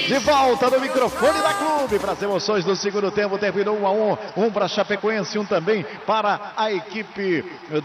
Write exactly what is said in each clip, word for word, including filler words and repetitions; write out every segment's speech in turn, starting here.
De volta no microfone da Clube para as emoções do segundo tempo. Terminou um a um, um para a Chapecoense, um também para a equipe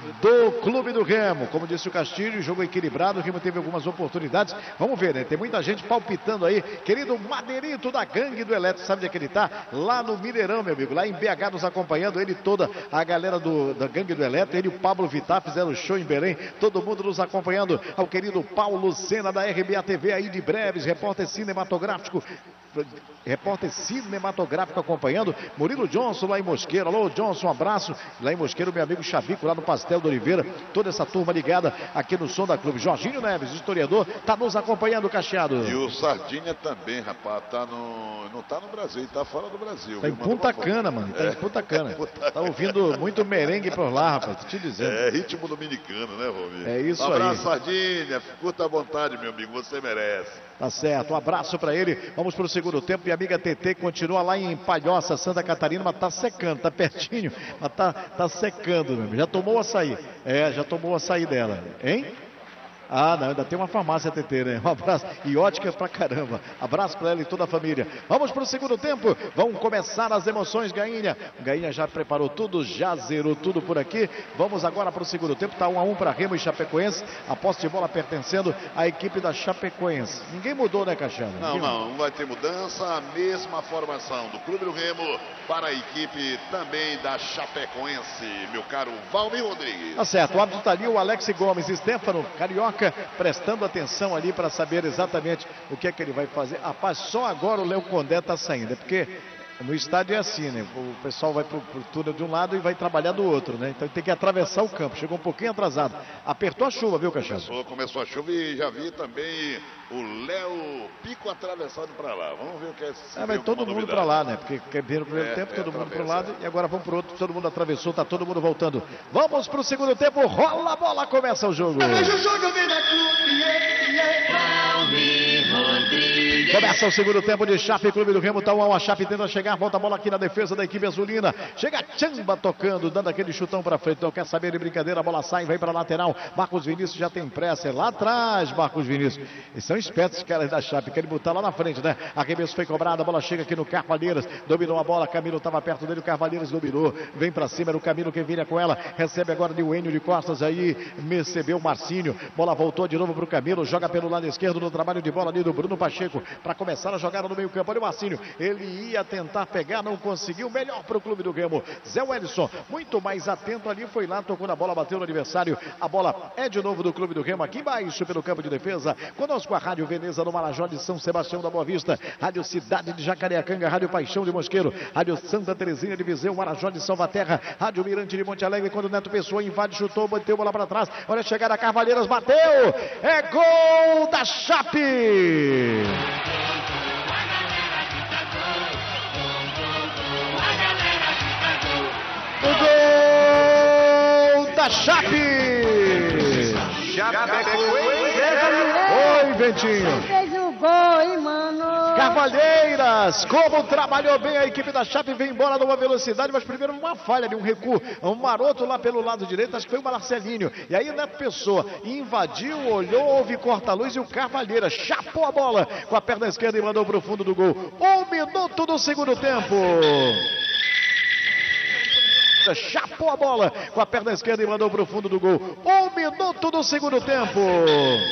do Clube do Remo. Como disse o Castilho, jogo equilibrado, o Remo teve algumas oportunidades. Vamos ver, né? Tem muita gente palpitando aí. Querido Madeirito da Gangue do Eletro, sabe onde é que ele está? Lá no Mineirão, meu amigo, lá em B H nos acompanhando, ele e toda a galera do, da Gangue do Eletro, ele e o Pablo Vittar fizeram show em Belém, todo mundo nos acompanhando. Ao querido Paulo Sena da R B A T V aí de Breves, repórter cinematográfico, repórter cinematográfico acompanhando. Murilo Johnson lá em Mosqueiro. Alô, Johnson, um abraço. Lá em Mosqueiro, meu amigo Chavico, lá no Pastel do Oliveira. Toda essa turma ligada aqui no Som da Clube. Jorginho Neves, historiador, tá nos acompanhando, Cacheado. E o Sardinha também, rapaz, tá no... não tá no Brasil, tá fora do Brasil. Tá em Punta Cana, mano. Tá é. em Punta Cana. Tá ouvindo muito merengue por lá, rapaz. Tô te dizendo. É ritmo dominicano, né, Romir? É isso aí. Um abraço, aí. Sardinha. Curta à vontade, meu amigo. Você merece. Tá certo. Um abraço pra ele. Vamos pro segundo tempo. Minha amiga T T continua lá em Palhoça, Santa Catarina, mas tá secando, tá pertinho, mas tá, tá secando, meu amigo. Já tomou o açaí? É, já tomou o açaí dela. Hein? Ah, não, ainda tem uma farmácia T T, né? Um abraço. E ótica pra caramba. Abraço pra ela e toda a família. Vamos pro segundo tempo. Vão começar as emoções, Gainha. Gainha já preparou tudo, já zerou tudo por aqui. Vamos agora pro segundo tempo. Tá um a um para Remo e Chapecoense. A posse de bola pertencendo à equipe da Chapecoense. Ninguém mudou, né, Caixano? Não, Ninguém... não, não vai ter mudança. A mesma formação do Clube do Remo para a equipe também da Chapecoense, meu caro Valmir Rodrigues. Tá certo. O árbitro tá ali, o Alex Gomes e Stefano Carioca, prestando atenção ali para saber exatamente o que é que ele vai fazer. Rapaz, só agora o Léo Condé está saindo, é porque no estádio é assim, né? O pessoal vai para o túnel de um lado e vai trabalhar do outro, né? Então tem que atravessar o campo. Chegou um pouquinho atrasado. Apertou a chuva, viu, Caixão? Começou, começou a chuva e já vi também o Léo Pico atravessado para lá. Vamos ver o que é esse. É, vai todo mundo para lá, né? Porque quer ver no primeiro é, tempo, todo é, mundo para um lado e agora vamos para o outro. Todo mundo atravessou, tá todo mundo voltando. Vamos para o segundo tempo. Rola a bola, começa o jogo. Começa o segundo tempo de Chape, Clube do Remo, tá um a um, a Chape tenta chegar, volta a bola aqui na defesa da equipe azulina, chega Chamba tocando, dando aquele chutão pra frente, não quer saber de brincadeira, a bola sai, vem pra lateral, Marcos Vinícius já tem pressa, é lá atrás, Marcos Vinícius, e são espertos os caras da Chape, querem botar lá na frente, né, arremesso foi cobrado, a bola chega aqui no Carvalheiras, dominou a bola, Camilo tava perto dele, o Carvalheiras dominou, vem pra cima, era o Camilo que vinha com ela, recebe agora de Enio de costas aí, recebeu o Marcinho, bola voltou de novo pro Camilo, joga pelo lado esquerdo no trabalho de bola ali do Bruno Pacheco, para começar a jogada no meio campo, olha o Marcinho, ele ia tentar pegar, não conseguiu, melhor para o Clube do Remo, Zé Wellison, muito mais atento ali, foi lá, tocou na bola, bateu no adversário, a bola é de novo do Clube do Remo, aqui embaixo pelo campo de defesa, conosco a Rádio Veneza no Marajó de São Sebastião da Boa Vista, Rádio Cidade de Jacareacanga, Rádio Paixão de Mosqueiro, Rádio Santa Terezinha de Viseu, Marajó de Salvaterra, Rádio Mirante de Monte Alegre, quando o Neto Pessoa invade, chutou, bateu bola para trás, olha a chegada, Carvalheiras, bateu, é gol da Chape! O gol da Chape! Oi, Ventinho! Fez o gol, hein, mano? Carvalheiras, como trabalhou bem a equipe da Chape, vem embora numa velocidade, mas primeiro uma falha de um recuo, um maroto lá pelo lado direito, acho que foi o Marcelinho, e aí o Neto Pessoa invadiu, olhou, houve corta-luz e o Carvalheiras chapou a bola com a perna esquerda e mandou para o fundo do gol. Um minuto do segundo tempo. Chapou a bola com a perna esquerda e mandou para o fundo do gol. Um minuto do segundo tempo.